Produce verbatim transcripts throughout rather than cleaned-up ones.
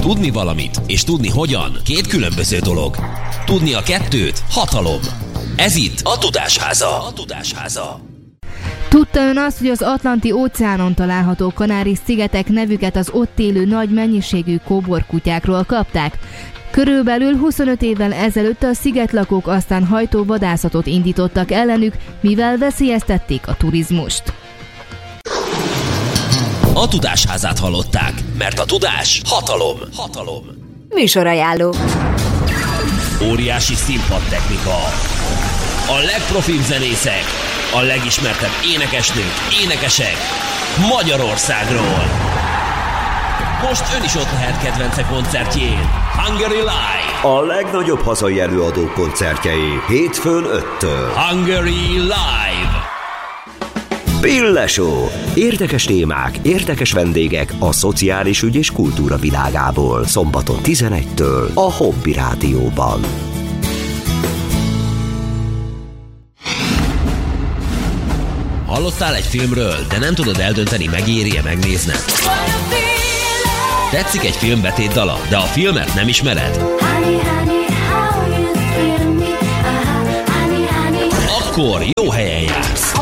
Tudni valamit és tudni hogyan két különböző dolog. Tudni a kettőt hatalom. Ez itt a Tudásháza. A Tudásháza. Tudta ön azt, hogy az Atlanti-óceánon található Kanári-szigetek nevüket az ott élő nagy mennyiségű kóborkutyákról kapták? Körülbelül huszonöt évvel ezelőtt a szigetlakók aztán hajtó vadászatot indítottak ellenük, mivel veszélyeztették a turizmust. A Tudásházát hallották, mert a tudás hatalom. Hatalom. Műsorajánló. Óriási színpadtechnika. A legprofibb zenészek, a legismertebb énekesnők, énekesek Magyarországról. Most ön is ott lehet kedvence koncertjén. Hungary Live. A legnagyobb hazai előadók koncertjei hétfőn öttől. Hungary Live. Pille Show. Érdekes témák, érdekes vendégek a szociális ügy és kultúra világából. Szombaton tizenegytől a Hobby Rádióban. Hallottál egy filmről, de nem tudod eldönteni, megéri-e megnézned? Tetszik egy film betétdala, de a filmet nem ismered? Akkor jó helyen jársz.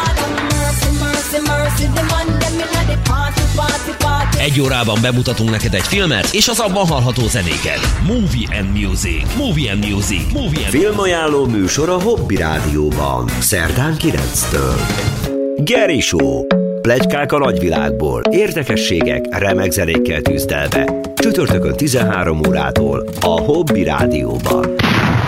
Egy órában bemutatunk neked egy filmet, és az abban hallható zenéket. Movie and Music. Movie and Music. Movie and Filmajánló műsor a Hobby Rádióban. Szerdán kilenctől. Geri Show. Pletykák a nagyvilágból. Érdekességek, remek zenékkel tűzdelve. Csütörtökön tizenhárom órától a Hobby Rádióban.